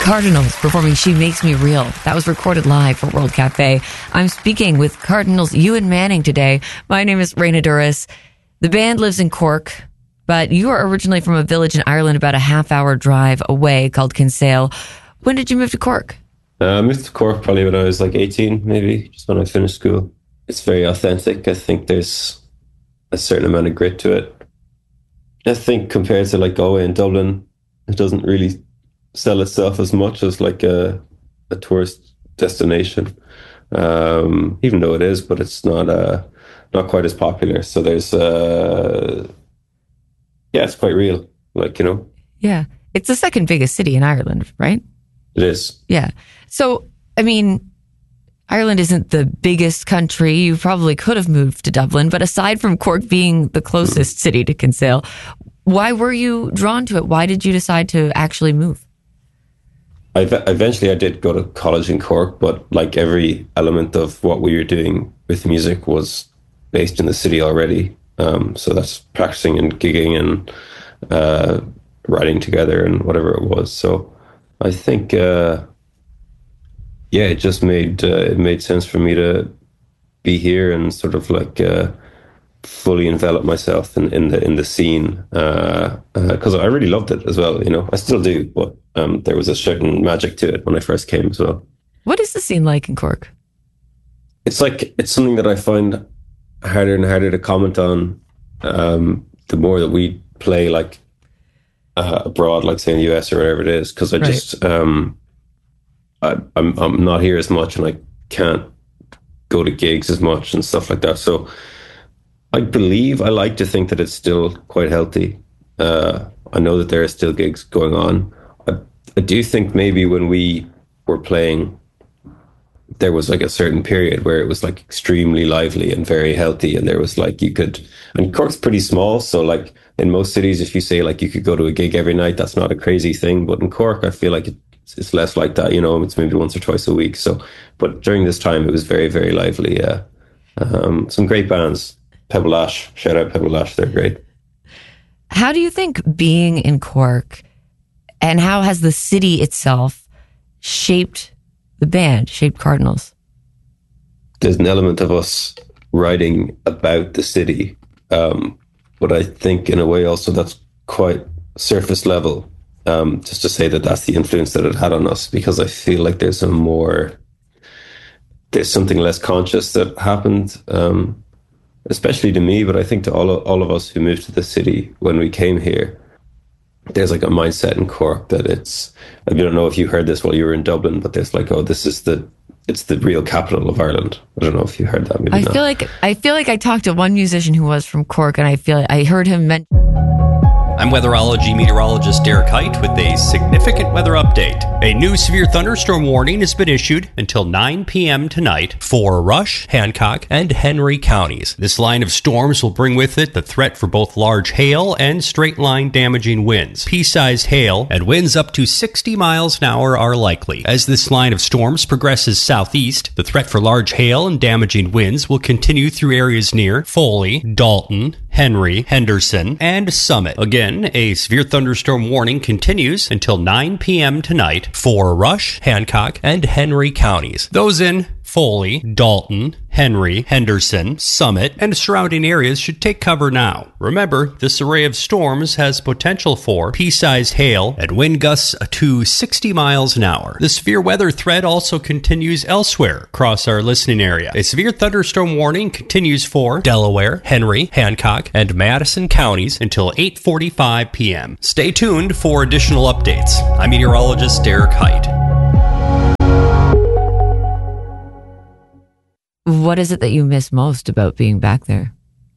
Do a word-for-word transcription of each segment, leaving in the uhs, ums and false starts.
Cardinals performing She Makes Me Real. That was recorded live for World Cafe. I'm speaking with Cardinals Ewan Manning today. My name is Raina Duras. The band lives in Cork, but you are originally from a village in Ireland about a half hour drive away called Kinsale. When did you move to Cork? Uh, I moved to Cork probably when I was like eighteen, maybe, just when I finished school. It's very authentic. I think there's a certain amount of grit to it. I think compared to like Galway and Dublin, it doesn't really sell itself as much as like a, a tourist destination, um, even though it is, but it's not uh, not quite as popular. So there's, uh, yeah, it's quite real, like, you know. Yeah. It's the second biggest city in Ireland, right? It is. Yeah. So, I mean, Ireland isn't the biggest country. You probably could have moved to Dublin, but aside from Cork being the closest mm. city to Kinsale, why were you drawn to it? Why did you decide to actually move? I eventually I did go to college in Cork, but like every element of what we were doing with music was based in the city already. Um, so that's practicing and gigging and uh, writing together and whatever it was. So I think, uh, yeah, it just made uh, it made sense for me to be here and sort of like uh, fully envelop myself in, in the in the scene, because uh, uh, I really loved it as well. You know, I still do, but um, there was a certain magic to it when I first came as well. What is the scene like in Cork? It's like it's something that I find harder and harder to comment on. Um, the more that we play like uh, abroad, like say in the U S or whatever it is, because I right. just um, I, I'm I'm not here as much, and I can't go to gigs as much and stuff like that. So I believe, I like to think that it's still quite healthy. Uh, I know that there are still gigs going on. I, I do think maybe when we were playing, there was like a certain period where it was like extremely lively and very healthy. And there was like, you could, and Cork's pretty small. So like in most cities, if you say like you could go to a gig every night, that's not a crazy thing. But in Cork, I feel like it's, it's less like that, you know, it's maybe once or twice a week. So, but during this time, it was very, very lively. Yeah. Um, some great bands. Pebble Ash, shout out Pebble Ash, they're great. How do you think being in Cork and how has the city itself shaped the band, shaped Cardinals? There's an element of us writing about the city, um, but I think in a way also that's quite surface level, um, just to say that that's the influence that it had on us, because I feel like there's a more, there's something less conscious that happened, um, especially to me, but I think to all of, all of us who moved to the city when we came here. There's like a mindset in Cork that it's, I don't know if you heard this while you were in Dublin, but there's like, oh, this is the, it's the real capital of Ireland. I don't know if you heard that. Maybe I not. feel like, I feel like I talked to one musician who was from Cork, and I feel I heard him mention. I'm weatherology meteorologist Derek Height with a significant weather update. A new severe thunderstorm warning has been issued until nine p.m. tonight for Rush, Hancock, and Henry counties. This line of storms will bring with it the threat for both large hail and straight-line damaging winds. Pea-sized hail and winds up to sixty miles an hour are likely. As this line of storms progresses southeast, the threat for large hail and damaging winds will continue through areas near Foley, Dalton, Henry, Henderson, and Summit. Again, a severe thunderstorm warning continues until nine p.m. tonight for Rush, Hancock, and Henry counties. Those in Foley, Dalton, Henry, Henderson, Summit, and surrounding areas should take cover now. Remember, this array of storms has potential for pea-sized hail and wind gusts to sixty miles an hour. The severe weather threat also continues elsewhere across our listening area. A severe thunderstorm warning continues for Delaware, Henry, Hancock, and Madison counties until eight forty-five p.m. Stay tuned for additional updates. I'm meteorologist Derek Height. What is it that you miss most about being back there?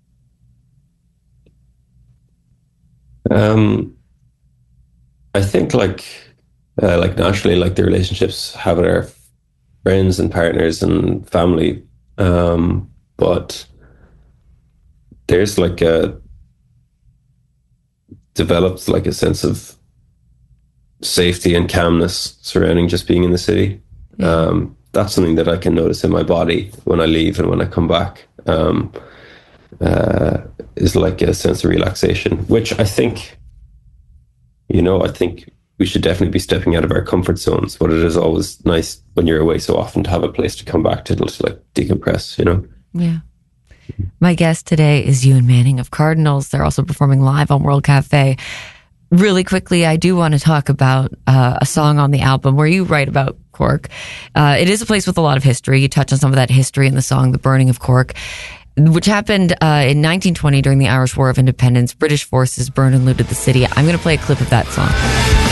Um, I think like, uh, like naturally, like the relationships have with our friends and partners and family. Um, but there's like a developed like a sense of safety and calmness surrounding just being in the city. Yeah. Um, that's something that I can notice in my body when I leave and when I come back. Um, uh, is like a sense of relaxation, which I think, you know, I think we should definitely be stepping out of our comfort zones. But it is always nice when you're away so often to have a place to come back to, to like decompress, you know? Yeah. My guest today is Ewan Manning of Cardinals. They're also performing live on World Cafe. Really quickly, I do want to talk about uh, a song on the album where you write about Cork. Uh, it is a place with a lot of history. You touch on some of that history in the song, The Burning of Cork, which happened uh, in nineteen twenty during the Irish War of Independence. British forces burned and looted the city. I'm going to play a clip of that song.